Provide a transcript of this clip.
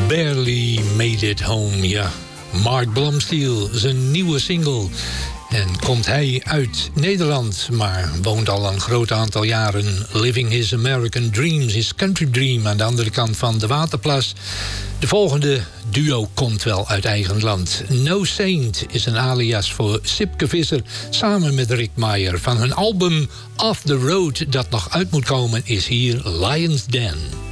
Barely Made It Home, ja. Mark Blomsteel, zijn nieuwe single. En komt hij uit Nederland, maar woont al een groot aantal jaren... living his American dreams, his country dream... aan de andere kant van de Waterplas. De volgende duo komt wel uit eigen land. No Saint is een alias voor Sipke Visser... samen met Rick Meijer. Van hun album Off the Road, dat nog uit moet komen... is hier Lion's Den.